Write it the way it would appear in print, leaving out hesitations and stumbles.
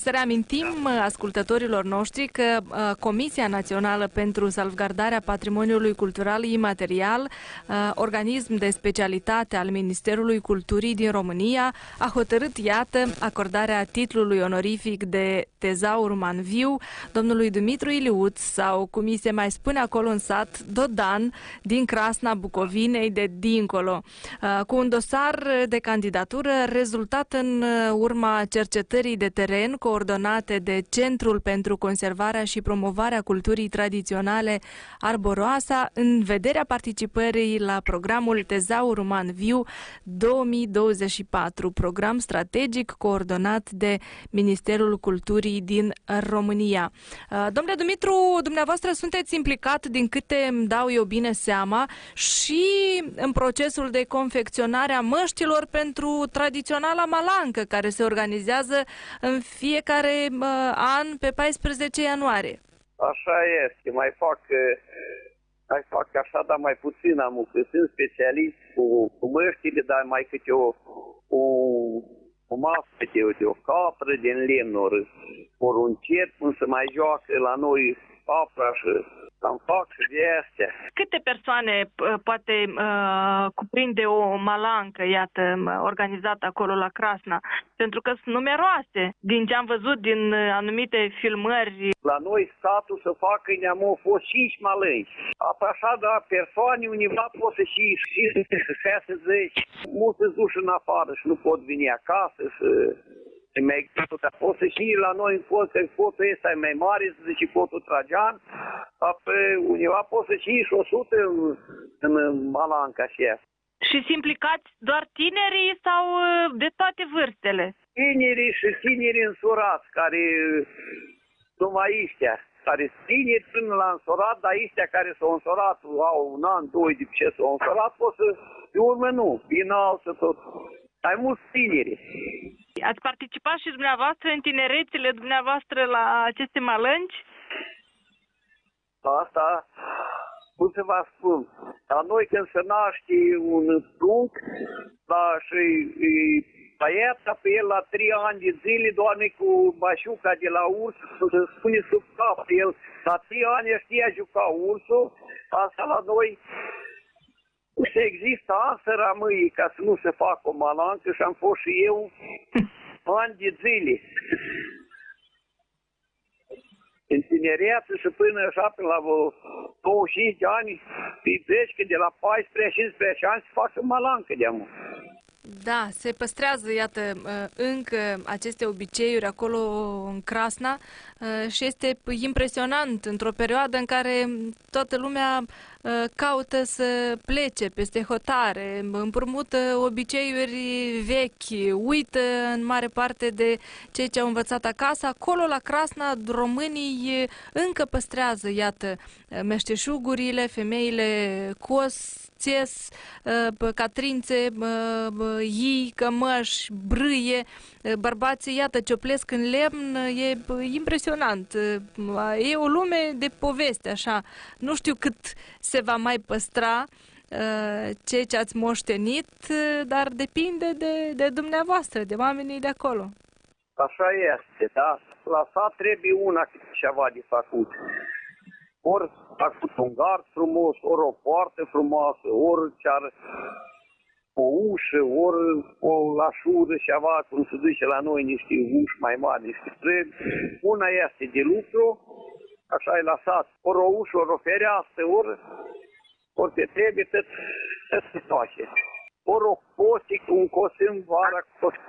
Să reamintim ascultătorilor noștri că Comisia Națională pentru Salvgardarea Patrimoniului Cultural Imaterial, organism de specialitate al Ministerului Culturii din România, a hotărât, iată, acordarea titlului onorific de tezaur uman viu domnului Dumitru Iliuț, sau cum mi se mai spune acolo în sat, Dodan, din Crasna Bucovinei de dincolo, cu un dosar de candidatură rezultat în urma cercetării de teren coordonate de Centrul pentru Conservarea și Promovarea Culturii Tradiționale Arboroasa, în vederea participării la programul Tezaur Uman Viu 2024, program strategic coordonat de Ministerul Culturii din România. Domnule Dumitru, dumneavoastră sunteți implicat, din câte îmi dau eu bine seama, și în procesul de confecționare a măștilor pentru tradiționala malancă, care se organizează în fiecare an pe 14 ianuarie. Așa este, mai fac așa, dar mai puțin am, că sunt specialist cu măștile, dar mai câte o masă de o capră din lemn, ori un cerc, cum se mai joacă la noi capra și am fac și de astea. Câte persoane poate cuprinde o malancă, iată, organizată acolo la Crasna? Pentru că sunt numeroase, din ce am văzut din anumite filmări. La noi statul să facă, ne-am fost 5 malânci. Așa, da, persoane, univa pot să și 60, mulți se duși în afară și nu pot veni acasă și... Pot să și la noi în cot, că cotul ăsta e mai mare, să zice cotul Trajan, univa pot să și 100 în malanca aceea. Și se implicați doar tinerii sau de toate vârstele? Tinerii și tinerii însurați, care numai ăștia, care sunt tineri până la însurat, dar ăștia care s-au însurat, au un an, 2 de ce s-au însurat, pot să, pe urmă nu, din altă tot. Ai mulți tineri. Ați participat și dumneavoastră în tinerețile dumneavoastră la aceste malânci? Asta, cum să vă spun, la noi când se naște un prunc, da, și băiata pe el la 3 ani de zile doarme cu mașuca de la urs, se spune sub cap. El la 3 ani știa juca ursul, asta la noi. Și există să rămâi ca să nu se facă o malancă și am fost și eu ani de zile. În tinereață și până așa, până la 25 de ani, vezi că de la 14-15 ani se face malancă de-amă. Da, se păstrează, iată, încă aceste obiceiuri acolo în Crasna și este impresionant într-o perioadă în care toată lumea caută să plece peste hotare, împrumută obiceiuri vechi, uită în mare parte de ceea ce au învățat acasă. Acolo, la Crasna, românii încă păstrează, iată, meșteșugurile, femeile cos, țes, catrințe, ii, cămăși, brâie, bărbații, iată, cioplesc în lemn, e impresionant. E o lume de poveste, așa. Nu știu cât se va mai păstra ceea ce ați moștenit, dar depinde de dumneavoastră, de oamenii de acolo. Așa este, da. La sat trebuie una ceva de făcut. Ori a făcut un gard frumos, ori o poartă frumoasă, ori chiar o ușă, ori o lașură, ceva, cum se zice la noi, niște uși mai mari, niște străzi. Una este de lucru, așa e lăsat, ori o ușă, ori o fereastră, ori te trebuie tot se face. Ori o costică, un cosim vara,